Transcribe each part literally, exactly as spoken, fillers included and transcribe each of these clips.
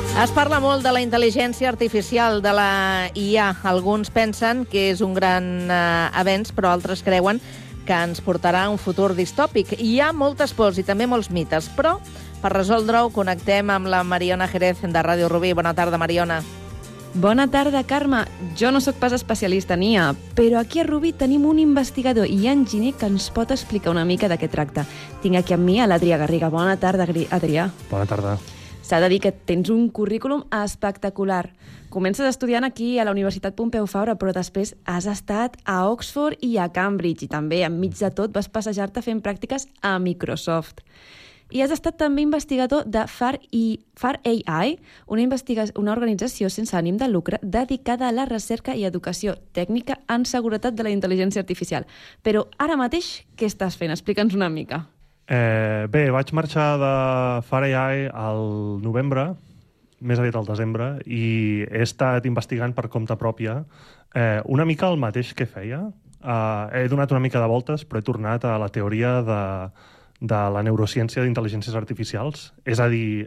Es parla molt de la intel·ligència artificial, de la I A. Alguns pensen que és un gran eh, avenç, però altres creuen que ens portarà a un futur distòpic. Hi ha moltes pors i també molts mites, però per resoldre-ho connectem amb la Mariona Jerez de Ràdio Rubí. Bona tarda, Mariona. Bona tarda, Carme. Jo no sóc pas especialista en I A, però aquí a Rubí tenim un investigador i enginyer que ens pot explicar una mica de què tracta. Tinc aquí amb mi a l'Adrià Garriga. Bona tarda, Adrià. Bona tarda. S'ha de dir que tens un currículum espectacular. Comences estudiant aquí a la Universitat Pompeu Fabra, però després has estat a Oxford i a Cambridge, i també, enmig de tot, vas passejar-te fent pràctiques a Microsoft. I has estat també investigador de Far, I, Far A I, una, una organització sense ànim de lucre dedicada a la recerca i educació tècnica en seguretat de la intel·ligència artificial. Però ara mateix, què estàs fent? Explica'ns una mica. Eh, bé, vaig marxar de Far A I al novembre, més aviat al desembre, i he estat investigant per compte pròpia eh, una mica el mateix que feia. Eh, he donat una mica de voltes, però he tornat a la teoria de, de la neurociència d'intel·ligències artificials. És a dir,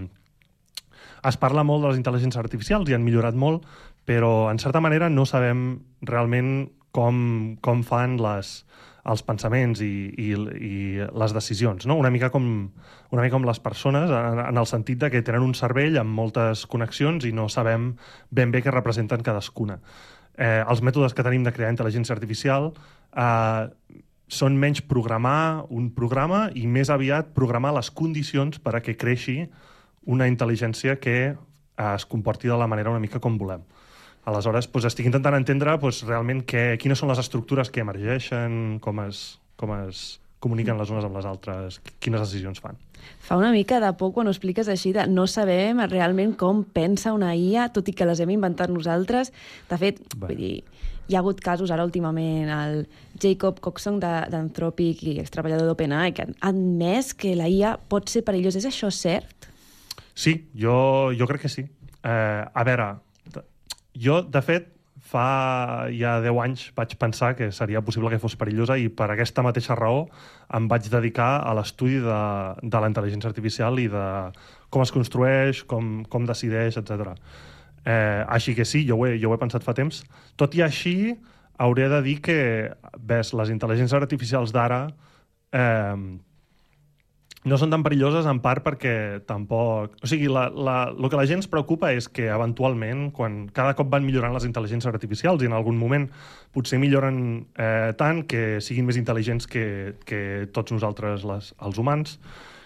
eh, es parla molt de les intel·ligències artificials i han millorat molt, però en certa manera no sabem realment com, com fan les... els pensaments i, i, i les decisions, no? Una mica com, una mica com les persones, en, en el sentit de que tenen un cervell amb moltes connexions i no sabem ben bé què representen cadascuna. Eh, els mètodes que tenim de crear intel·ligència artificial eh, són menys programar un programa i més aviat programar les condicions per a que creixi una intel·ligència que eh, es comporti de la manera una mica com volem. Aleshores, doncs, estic intentant entendre doncs, realment què, quines són les estructures que emergeixen, com es, com es comuniquen les unes amb les altres, quines decisions fan. Fa una mica de por quan ho expliques així, de no sabem realment com pensa una I A, tot i que les hem inventat nosaltres. De fet, vull dir, hi ha hagut casos ara últimament, el Jacob Coxon d'Anthropic i extreballador d'OpenAI, que han admès que la I A pot ser perillosa. És això cert? Sí, jo, jo crec que sí. Eh, a veure... Jo, de fet, fa ja deu anys vaig pensar que seria possible que fos perillosa i per aquesta mateixa raó em vaig dedicar a l'estudi de, de la intel·ligència artificial i de com es construeix, com, com decideix, etcètera. Eh, així que sí, jo ho, he, jo ho he pensat fa temps. Tot i així, hauré de dir que, ves, les intel·ligències artificials d'ara eh, no són tan perilloses en part perquè tampoc... O sigui, la, la, el que la gent es preocupa és que eventualment, quan cada cop van millorant les intel·ligències artificials i en algun moment potser milloren eh, tant que siguin més intel·ligents que, que tots nosaltres, les, els humans,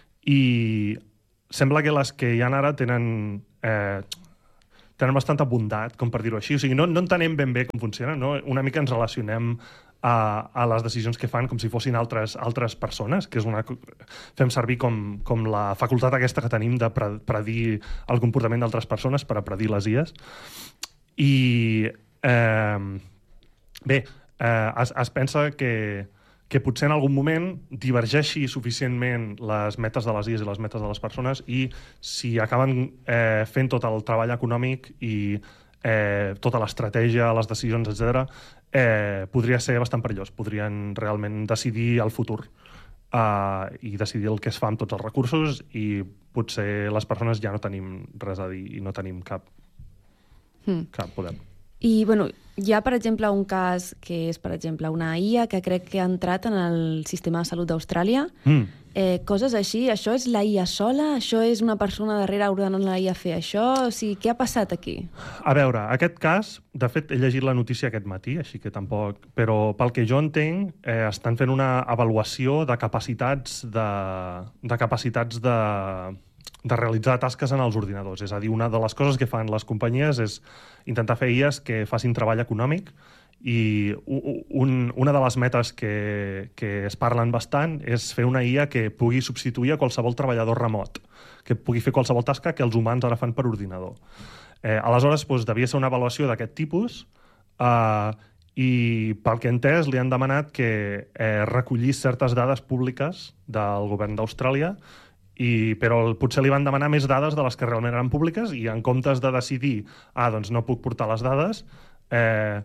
i sembla que les que hi ha ara tenen... Eh, tenen bastanta bondat, com per dir-ho així. O sigui, no, no entenem ben bé com funciona, no? Una mica ens relacionem a, a les decisions que fan com si fossin altres, altres persones, que és una... fem servir com, com la facultat aquesta que tenim de pre, predir el comportament d'altres persones per a predir les I As. I eh, bé, eh, es, es pensa que, que potser en algun moment divergeixi suficientment les metes de les I As i les metes de les persones i si acaben eh, fent tot el treball econòmic i eh, tota l'estratègia, les decisions, etcètera, eh, podria ser bastant perillós. Podrien realment decidir el futur eh, i decidir el que es fa amb tots els recursos i potser les persones ja no tenim res a dir i no tenim cap, mm. cap poder. I, bueno, hi ha, per exemple, un cas que és, per exemple, una I A que crec que ha entrat en el sistema de salut d'Austràlia. Mm. Eh, coses així, això és la I A sola? Això és una persona darrere ordenant la I A fer això? O sigui, què ha passat aquí? A veure, aquest cas, de fet, he llegit la notícia aquest matí, així que tampoc... Però pel que jo entenc, eh, estan fent una avaluació de capacitats de, de capacitats de... de realitzar tasques en els ordinadors. És a dir, una de les coses que fan les companyies és intentar fer I As que facin treball econòmic i un, una de les metes que, que es parlen bastant és fer una I A que pugui substituir a qualsevol treballador remot, que pugui fer qualsevol tasca que els humans ara fan per ordinador. Eh, aleshores, doncs, devia ser una avaluació d'aquest tipus eh, i pel que he entès li han demanat que eh, recollís certes dades públiques del govern d'Austràlia I, però potser li van demanar més dades de les que realment eren públiques i en comptes de decidir, ah, doncs no puc portar les dades, eh,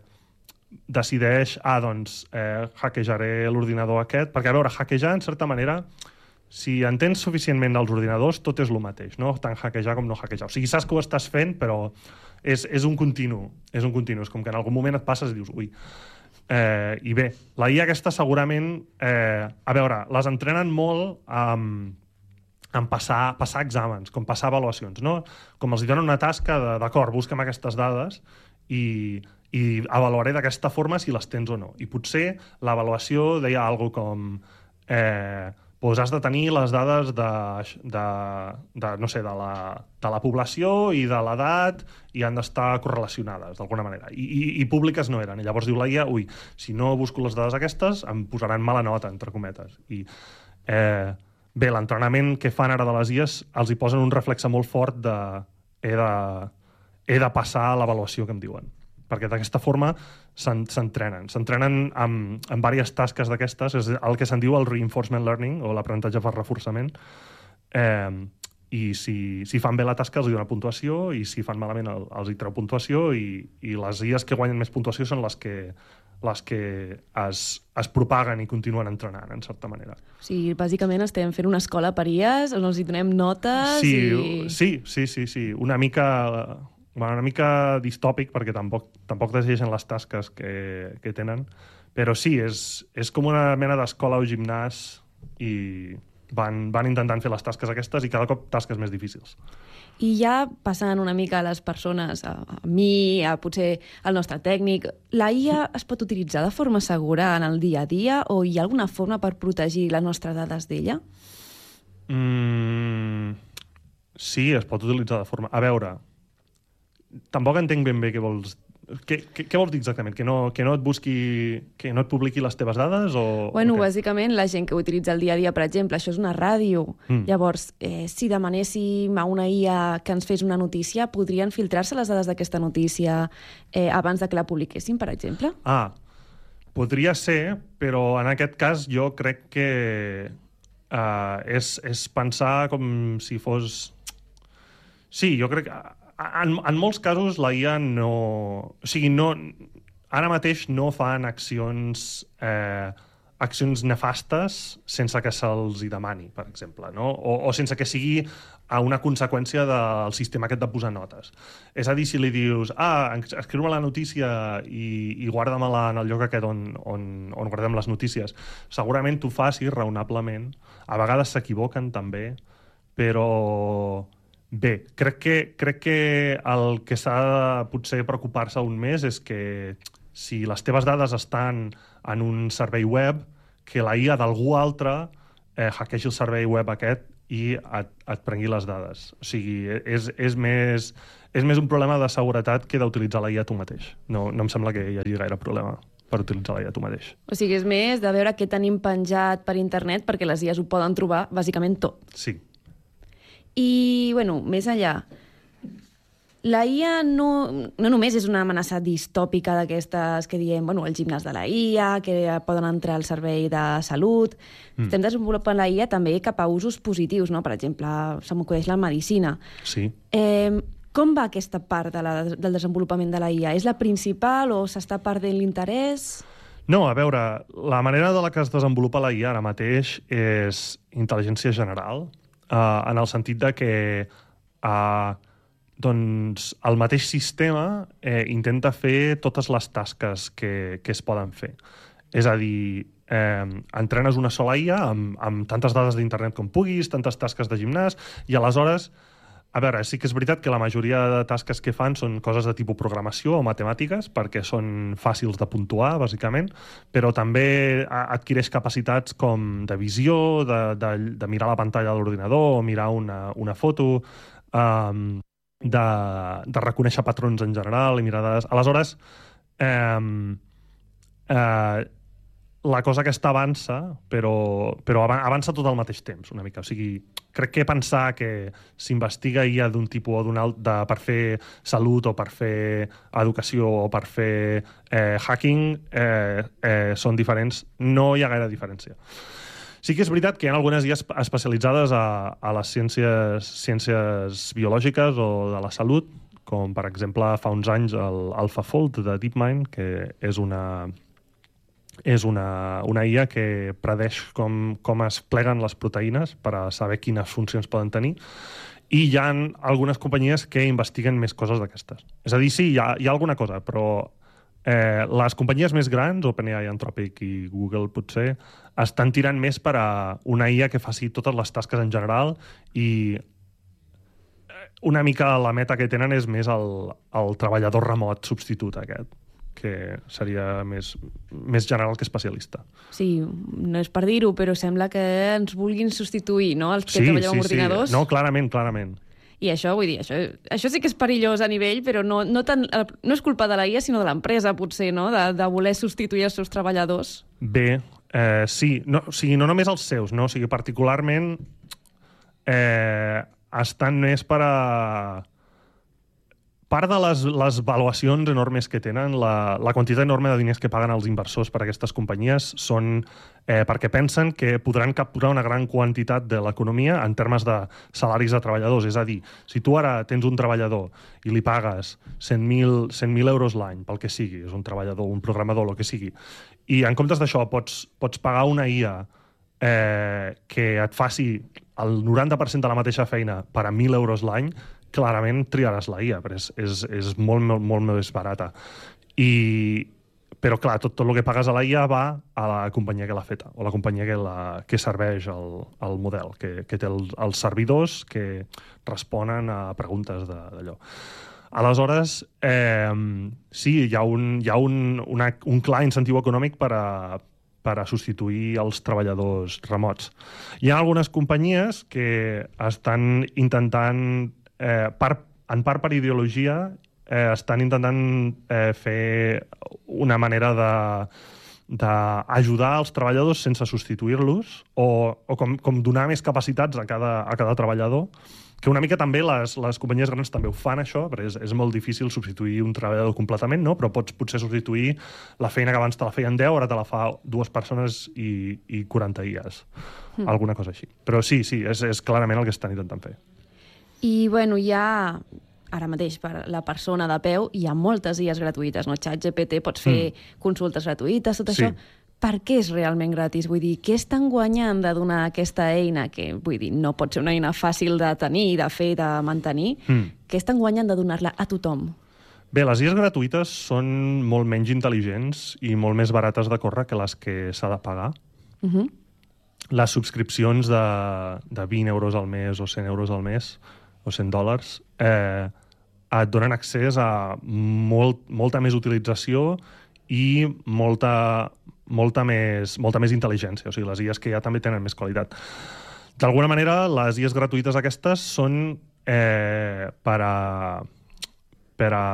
decideix, ah, doncs eh, hackejaré l'ordinador aquest, perquè a veure, hackejar en certa manera si entens suficientment dels ordinadors, tot és el mateix, no? Tant hackejar com no hackejar. O sigui, saps que ho estàs fent, però és, és un continu. És un continu. És com que en algun moment et passes i dius, ui. Eh, I bé, la I A aquesta segurament... Eh, a veure, les entrenen molt amb, amb passar, passar exàmens, com passar avaluacions, no? Com els donen una tasca de, d'acord, busca'm aquestes dades i, i avaluaré d'aquesta forma si les tens o no. I potser l'avaluació deia alguna com... Eh, doncs has de tenir les dades de, de, de, no sé, de, la, de la població i de l'edat i han d'estar correlacionades d'alguna manera. I, i, I públiques no eren. I llavors diu la I A, ui, si no busco les dades aquestes em posaran mala nota, entre cometes. I eh, bé, l'entrenament que fan ara de les I As els hi posen un reflexe molt fort de he de, he de passar l'avaluació que em diuen. Perquè d'aquesta forma s'entrenen. S'entrenen amb, amb diverses tasques d'aquestes, és el que se'n diu el reinforcement learning, o l'aprenentatge per reforçament, eh, i si, si fan bé la tasca els hi dona puntuació, i si fan malament el, els hi treu puntuació, i, i les I As que guanyen més puntuació són les que, les que es, es propaguen i continuen entrenant, en certa manera. O sigui, bàsicament estem fent una escola per I As, on els hi donem notes sí, i... Sí, sí, sí, sí. Una mica... Bueno, una mica distòpic, perquè tampoc, tampoc decideixen les tasques que, que tenen, però sí, és, és com una mena d'escola o gimnàs i van, van intentant fer les tasques aquestes i cada cop tasques més difícils. I ja passant una mica a les persones, a, a mi, a potser al nostre tècnic, la I A es pot utilitzar de forma segura en el dia a dia o hi ha alguna forma per protegir les nostres dades d'ella? Mm, sí, es pot utilitzar de forma... A veure... Tampoc entenc ben bé què vols... Què, què, què vols dir exactament? Que no, que no et busqui... Que no et publiqui les teves dades? O, bueno, o bàsicament la gent que ho utilitza el dia a dia, per exemple, això és una ràdio. Mm. Llavors, eh, si demanéssim a una I A que ens fes una notícia, podrien filtrar-se les dades d'aquesta notícia eh, abans de que la publiquéssim, per exemple? Ah, podria ser, però en aquest cas jo crec que uh, és, és pensar com si fos... Sí, jo crec que... En, en molts casos la I A no... O sigui, no, ara mateix no fan accions, eh, accions nefastes sense que se'ls hi demani, per exemple, no? O, o sense que sigui a una conseqüència del sistema aquest de posar notes. És a dir, si li dius, ah, escriu-me la notícia i, i guarda-me-la en el lloc aquest on, on, on guardem les notícies, segurament t'ho facis raonablement. A vegades s'equivoquen també, però... Bé, crec que, crec que el que s'ha de potser preocupar-se un més és que si les teves dades estan en un servei web, que la I A d'algú altre eh, hackeji el servei web aquest i et, et prengui les dades. O sigui, és, és, més, és més un problema de seguretat que d'utilitzar la I A tu mateix. No, no em sembla que hi hagi gaire problema per utilitzar la I A tu mateix. O sigui, és més de veure què tenim penjat per internet perquè les I As ho poden trobar bàsicament tot. Sí. I, bueno, més enllà, la I A no, no només és una amenaça distòpica d'aquestes que diem, bueno, el gimnàs de la I A, que poden entrar al servei de salut. Mm. Estem desenvolupant la I A també cap a usos positius, no? Per exemple, se m'acudeix la medicina. Sí. Eh, com va aquesta part de la, del desenvolupament de la I A? És la principal o s'està perdent l'interès? No, a veure, la manera de la que es desenvolupa la I A ara mateix és intel·ligència general, Uh, en el sentit de que uh, doncs, el mateix sistema eh, intenta fer totes les tasques que, que es poden fer. És a dir, eh, entrenes una sola I A amb, amb tantes dades d'internet com puguis, tantes tasques de gimnàs, i aleshores, a veure, sí que és veritat que la majoria de tasques que fan són coses de tipus programació o matemàtiques, perquè són fàcils de puntuar, bàsicament, però també adquireix capacitats com de visió, de, de, de mirar la pantalla de l'ordinador, o mirar una, una foto, um, de, de reconèixer patrons en general i mirar dades. Aleshores, eh, eh, la cosa aquesta avança, però, però avança tot al mateix temps, una mica. O sigui, crec que pensar que s'investiga I A d'un tipus o d'un altre per fer salut o per fer educació o per fer eh, hacking eh, eh, són diferents. No hi ha gaire diferència. Sí que és veritat que hi ha algunes I As especialitzades a, a les ciències, ciències biològiques o de la salut, com per exemple fa uns anys el AlphaFold de DeepMind, que és una... és una, una I A que predeix com, com es pleguen les proteïnes per a saber quines funcions poden tenir, i hi ha algunes companyies que investiguen més coses d'aquestes. És a dir, sí, hi ha, hi ha alguna cosa, però eh, les companyies més grans, OpenAI, Anthropic i Google potser, estan tirant més per a una I A que faci totes les tasques en general, i una mica la meta que tenen és més el, el treballador remot substitut aquest, que seria més, més general que especialista. Sí, no és per dir-ho, però sembla que ens vulguin substituir, no?, els que sí, treballem sí, amb ordinadors. Sí. No, clarament, clarament. I això, vull dir, això, això sí que és perillós a nivell, però no, no, tant, no és culpa de la I A, sinó de l'empresa, potser, no?, de, de voler substituir els seus treballadors. Bé, eh, sí. No, o sigui, no només els seus, no? O sigui, particularment eh, estan més per a... Part de les, les valuacions enormes que tenen, la, la quantitat enorme de diners que paguen els inversors per a aquestes companyies són eh, perquè pensen que podran capturar una gran quantitat de l'economia en termes de salaris de treballadors. És a dir, si tu ara tens un treballador i li pagues cent mil euros l'any, pel que sigui, és un treballador, un programador, el que sigui, i en comptes d'això pots, pots pagar una I A eh, que et faci el noranta per cent de la mateixa feina per a mil euros l'any, clarament triaràs la I A, però és, és, és molt, molt, molt més barata. I, però, clar, tot, tot el que pagues a la I A va a la companyia que l'ha feta, o la companyia que, la, que serveix el, el model, que, que té el, els servidors que responen a preguntes d'allò. Aleshores, eh, sí, hi ha, un, hi ha un, una, un clar incentiu econòmic per a, per a substituir els treballadors remots. Hi ha algunes companyies que estan intentant, eh, part, en part per ideologia, eh, estan intentant eh, fer una manera de d'ajudar els treballadors sense substituir-los, o, o com, com donar més capacitats a cada, a cada treballador, que una mica també les, les companyies grans també ho fan, això, perquè és, és molt difícil substituir un treballador completament, no? Però pots potser substituir la feina que abans te la feien deu, ara te la fa dues persones i, i quaranta I As. Mm. Alguna cosa així. Però sí, sí, és, és clarament el que estan intentant fer. I, bueno, hi ha... Ara mateix, per la persona de peu, hi ha moltes I As gratuïtes, no? ChatGPT, pots fer mm. consultes gratuïtes, tot sí. Això. Per què és realment gratis? Vull dir, què estan guanyant de donar aquesta eina, que, vull dir, no pot ser una eina fàcil de tenir, de fer, de mantenir? Mm. Què estan guanyant de donar-la a tothom? Bé, les I As gratuïtes són molt menys intel·ligents i molt més barates de córrer que les que s'ha de pagar. Mm-hmm. Les subscripcions de, de vint euros al mes o cent euros al mes, o cent dòlars, eh, et donen accés a molt, molta més utilització i molta, molta, més, molta més intel·ligència. O sigui, les I As que ja també tenen més qualitat. D'alguna manera, les I As gratuïtes aquestes són eh, per a... Per a...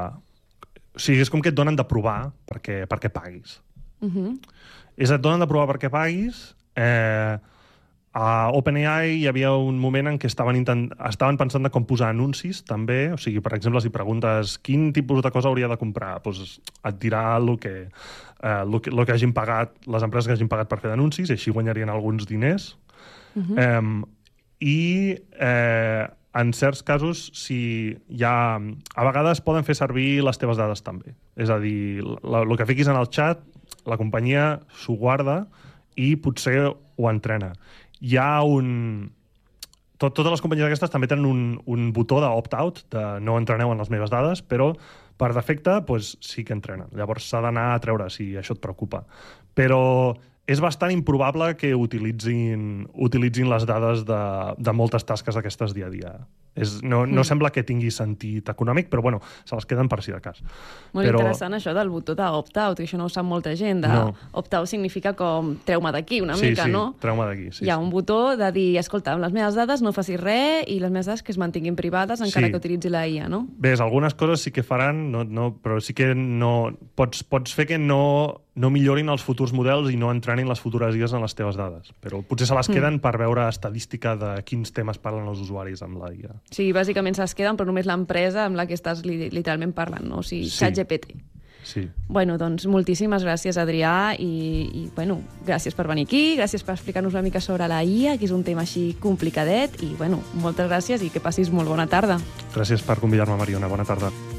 O sigui, és com que et donen de provar perquè, perquè paguis. Uh-huh. És et donen de provar perquè paguis... Eh, a OpenAI hi havia un moment en què estaven, intent... estaven pensant de com posar anuncis, també. O sigui, per exemple, si preguntes quin tipus de cosa hauria de comprar, doncs et dirà el que, eh, el que, el que hagin pagat, les empreses que hagin pagat per fer d'anuncis, i així guanyarien alguns diners. Uh-huh. eh, I eh, en certs casos, si hi ha... a vegades poden fer servir les teves dades també. És a dir, la, el que fiquis en el xat, la companyia s'ho guarda i potser ho entrena. Hi ha un... Tot, totes les companyies aquestes també tenen un, un botó d'opt-out, de no entreneu en les meves dades, però per defecte doncs, sí que entrenen. Llavors s'ha d'anar a treure si això et preocupa. Però és bastant improbable que utilitzin, utilitzin les dades de, de moltes tasques aquestes dia a dia. És, no, no mm. sembla que tingui sentit econòmic, però bueno, se les queden per si de cas. Molt però... interessant això del botó d'opt-out, que això no ho sap molta gent. De... No. Opt-out significa com treu-me d'aquí una sí, mica, sí, no? treu-me d'aquí. Sí, Hi ha sí. un botó de dir, escolta, amb les meves dades no facis res i les meves dades que es mantinguin privades encara sí. que utilitzi la I A, no? Bé, algunes coses sí que faran, no, no, però sí que no... Pots, pots fer que no, no millorin els futurs models i no entrenin les futures I As en les teves dades. Però potser se les queden mm. per veure estadística de quins temes parlen els usuaris amb la I A. Sí, bàsicament es queden, però només l'empresa amb la que estàs li, literalment parlant, no? O sigui, sí. ChatGPT. Sí. Bueno, doncs moltíssimes gràcies, Adrià, i, i bueno, gràcies per venir aquí, gràcies per explicar-nos una mica sobre la I A, que és un tema així complicadet, i bueno, moltes gràcies i que passis molt bona tarda. Gràcies per convidar-me, Mariona. Bona tarda.